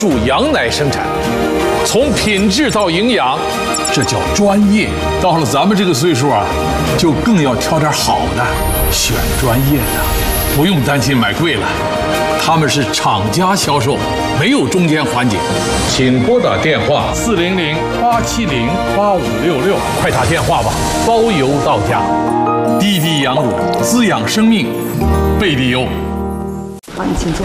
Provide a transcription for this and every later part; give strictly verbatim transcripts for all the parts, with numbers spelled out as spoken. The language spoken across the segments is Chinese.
注羊奶生产，从品质到营养，这叫专业。到了咱们这个岁数啊，就更要挑点好的，选专业的，不用担心买贵了。他们是厂家销售，没有中间环节。请拨打电话四零零八七零八五六六，快打电话吧，包邮到家。滴滴羊乳滋养生命，贝利优。 好，你请坐。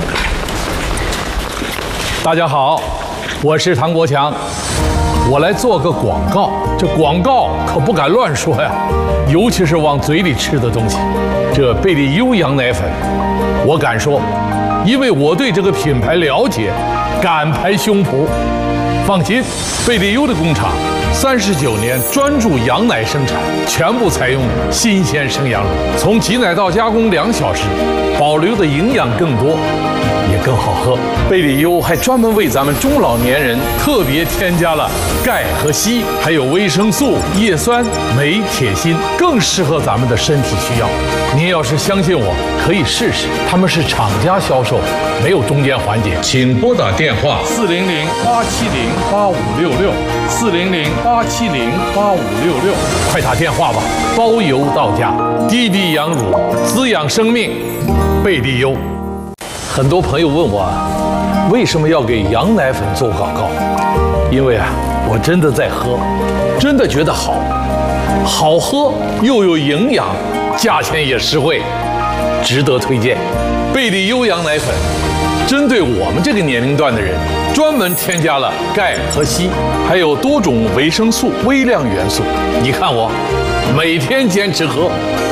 大家好，我是唐国强，我来做个广告。这广告可不敢乱说呀，尤其是往嘴里吃的东西。这贝利优羊奶粉，我敢说，因为我对这个品牌了解，敢拍胸脯。放心，贝利优的工厂三十九年专注羊奶生产，全部采用新鲜生羊乳，从挤奶到加工两小时，保留的营养更多，也更好喝。贝利优还专门为咱们中老年人特别添加了钙和硒，还有维生素、叶酸、镁、铁、锌，更适合咱们的身体需要。您要是相信我，可以试试。他们是厂家销售，没有中间环节。请拨打电话四零零八七零八五六六，四零零八七零八五六六，快打电话吧，包邮到家。滴滴羊乳滋养生命，贝利优。很多朋友问我，为什么要给羊奶粉做广告？因为啊，我真的在喝，真的觉得好，好喝又有营养，价钱也实惠，值得推荐。贝利优羊奶粉针对我们这个年龄段的人，专门添加了钙和硒，还有多种维生素、微量元素。你看我每天坚持喝。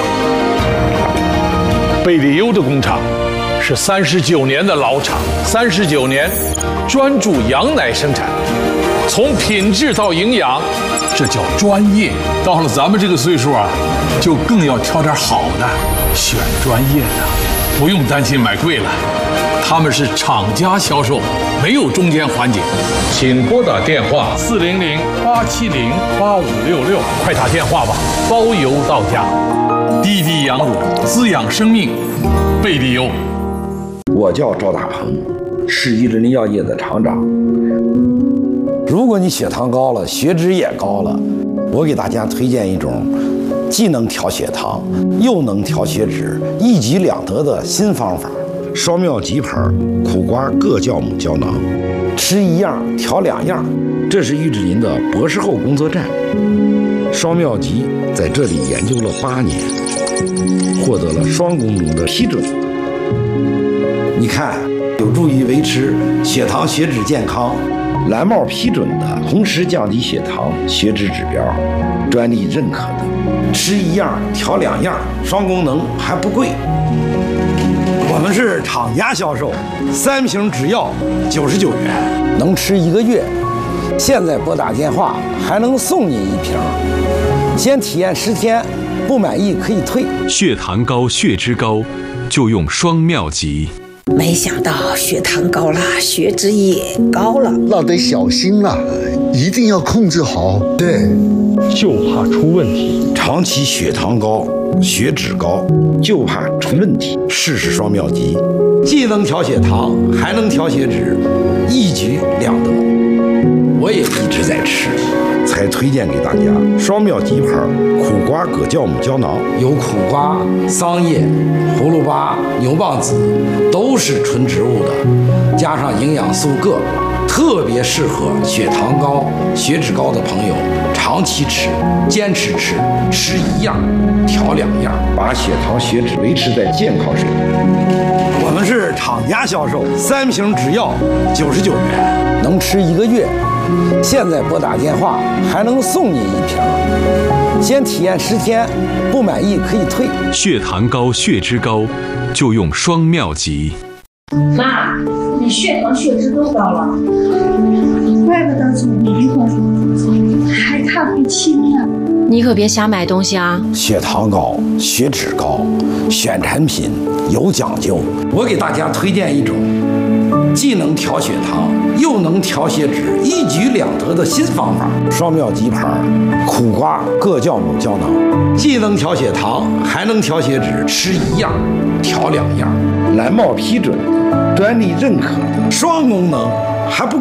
贝利优的工厂是三十九年的老厂，三十九年专注羊奶生产，从品质到营养，这叫专业。到了咱们这个岁数啊，就更要挑点好的，选专业的，不用担心买贵了。他们是厂家销售，没有中间环节。请拨打电话四零零八七零八五六六，快打电话吧，包邮到家。滴滴羊乳滋养生命，贝利优。 我叫赵大鹏，是伊利林药业的厂长。如果你血糖高了，血脂也高了，我给大家推荐一种既能调血糖又能调血脂，一举两得的新方法——双妙吉牌苦瓜各酵母胶囊。吃一样调两样，这是玉志林的博士后工作站。双妙吉在这里研究了八年，获得了双功能的批准。你看，有助于维持血糖血脂健康，蓝帽批准的，同时降低血糖血脂指标，专利认可的。吃一样调两样，双功能还不贵。我们是厂家销售，三瓶只要九十九元，能吃一个月。现在拨打电话还能送您一瓶，先体验十天，不满意可以退。 血糖高、血脂高，就用双妙吉。 没想到血糖高了，血脂也高了， 那得小心了，一定要控制好。 对， 就怕出问题。 长期血糖高、血脂高，就怕出问题。试试双妙吉，既能调血糖，还能调血脂，一举两得。我也一直在吃，才推荐给大家双妙吉牌苦瓜葛酵母胶囊，有苦瓜、桑叶、葫芦巴、牛蒡子，都是纯植物的，加上营养素铬，特别适合血糖高、血脂高的朋友长期吃，坚持吃，吃一样调两样，把血糖血脂维持在健康水平。我们是厂家销售，三瓶只要九十九元，能吃一个月。现在拨打电话还能送您一瓶，先体验十天，不满意可以退。 血糖高、血脂高，就用双妙吉。 妈，你血糖血脂都高了，怪不得总迷糊，还看不清呢。 你可别瞎买东西啊！ 血糖高、血脂高，选产品有讲究。我给大家推荐一种既能调血糖又能调血脂，一举两得的新方法——双妙吉牌苦瓜各酵母胶囊，既能调血糖，还能调血脂，吃一样调两样，蓝帽批准的，专利认可的，双功能还不